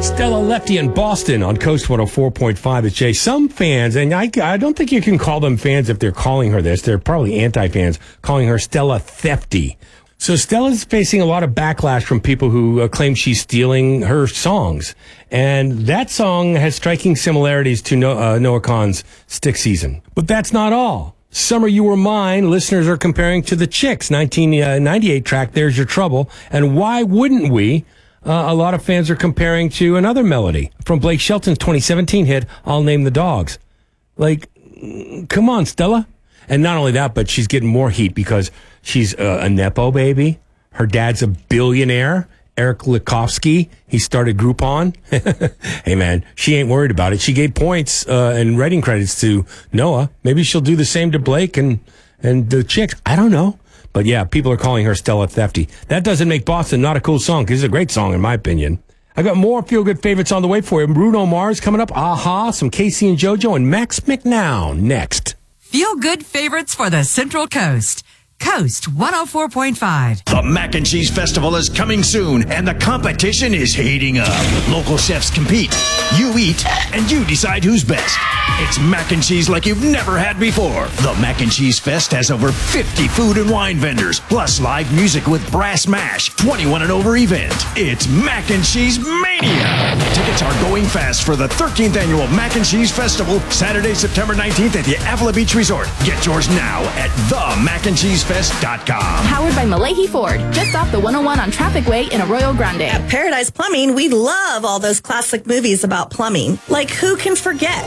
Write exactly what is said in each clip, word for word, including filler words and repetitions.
Stella Lefty in Boston on Coast one oh four point five. It's Jay. Some fans, and I, I don't think you can call them fans if they're calling her this. They're probably anti-fans, calling her Stella Thefty. So Stella's facing a lot of backlash from people who uh, claim she's stealing her songs. And that song has striking similarities to no, uh, Noah Kahan's Stick Season. But that's not all. Summer You Were Mine, listeners are comparing to the Chicks nineteen ninety-eight track, There's Your Trouble. And why wouldn't we? Uh, a lot of fans are comparing to another melody from Blake Shelton's twenty seventeen hit, I'll Name the Dogs. Like, come on, Stella. And not only that, but she's getting more heat because she's uh, a Nepo baby. Her dad's a billionaire, Eric Likovsky. He started Groupon. Hey, man, she ain't worried about it. She gave points uh, and writing credits to Noah. Maybe she'll do the same to Blake and, and the Chicks. I don't know. But yeah, people are calling her Stella Thefty. That doesn't make Boston not a cool song, because it's a great song in my opinion. I got more feel-good favorites on the way for you. Bruno Mars coming up, Aha, some Casey and JoJo, and Max McNown next. Feel-good favorites for the Central Coast. Coast one oh four point five. The Mac and Cheese Festival is coming soon, and the competition is heating up. Local chefs compete. You eat, and you decide who's best. It's mac and cheese like you've never had before. The Mac and Cheese Fest has over fifty food and wine vendors, plus live music with Brass Mash, twenty-one and over event. It's Mac and Cheese Mania. Tickets are going fast for the thirteenth Annual Mac and Cheese Festival, Saturday, September nineteenth at the Avila Beach Resort. Get yours now at the mac and cheese fest dot com. Powered by Malahi Ford, just off the one oh one on Traffic Way in Arroyo Grande. At Paradise Plumbing, we love all those classic movies about plumbing. Like, who can forget?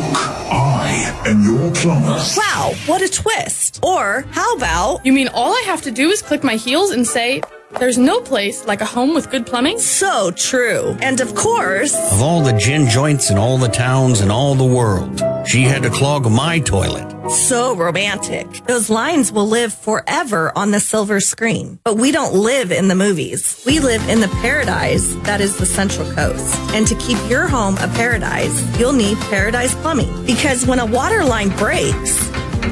I am your plumber. Wow, what a twist. Or, how about... You mean all I have to do is click my heels and say, there's no place like a home with good plumbing? So true. And of course... Of all the gin joints in all the towns in all the world, she had to clog my toilet. So romantic. Those lines will live forever on the silver screen. But we don't live in the movies. We live in the paradise that is the Central Coast. And to keep your home a paradise, you'll need Paradise Plumbing. Because when a water line breaks,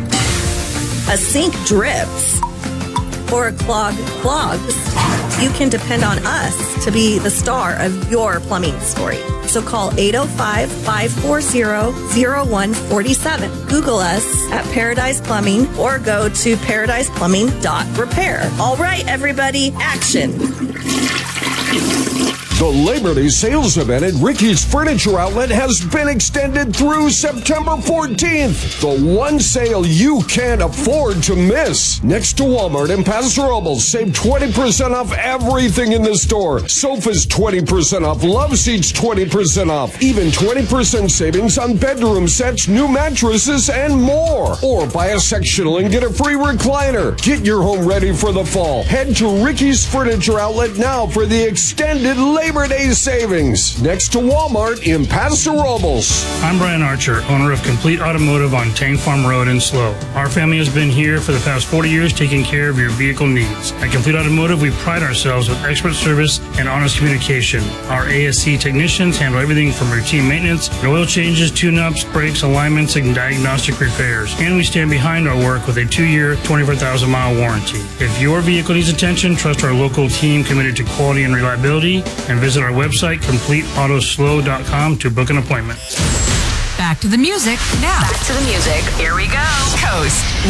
a sink drips, or a clog clogs, you can depend on us to be the star of your plumbing story. So call eight oh five, five four zero, zero one four seven. Google us at Paradise Plumbing or go to paradise plumbing dot repair. All right, everybody, action. The Labor Day sales event at Ricky's Furniture Outlet has been extended through September fourteenth. The one sale you can't afford to miss. Next to Walmart and Paso Robles, save twenty percent off everything in the store. Sofas twenty percent off, love seats twenty percent off, even twenty percent savings on bedroom sets, new mattresses, and more. Or buy a sectional and get a free recliner. Get your home ready for the fall. Head to Ricky's Furniture Outlet now for the extended Labor Day savings. Next to Walmart in Paso Robles. I'm Brian Archer, owner of Complete Automotive on Tang Farm Road in Slow. Our family has been here for the past forty years taking care of your vehicle needs. At Complete Automotive, we pride ourselves with expert service and honest communication. Our A S C technicians handle everything from routine maintenance, oil changes, tune-ups, brakes, alignments, and diagnostic repairs. And we stand behind our work with a two-year, twenty-four thousand mile warranty. If your vehicle needs attention, trust our local team committed to quality and reliability, and visit our website, complete auto slow dot com, to book an appointment. Back to the music now. Back to the music. Here we go. Coast